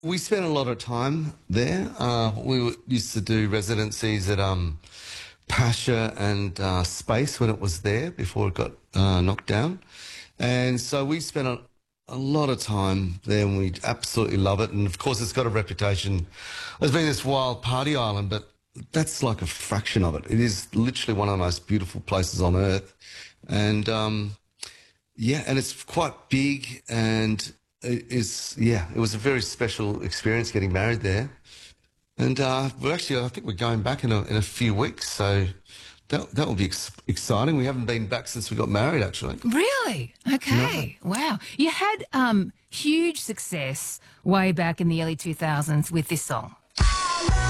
We spent a lot of time there. Used to do residencies at Pasha and Space when it was there before it got knocked down. And so we spent a lot of time there and we absolutely love it. And of course, it's got a reputation as being this wild party island, but that's like a fraction of it. It is literally one of the most beautiful places on earth. And yeah, and it's quite big and it was a very special experience getting married there. And we're actually, I think we're going back in a few weeks, so that will be exciting. We haven't been back since we got married, actually. Really? Okay. No. Wow. You had huge success way back in the early 2000s with this song.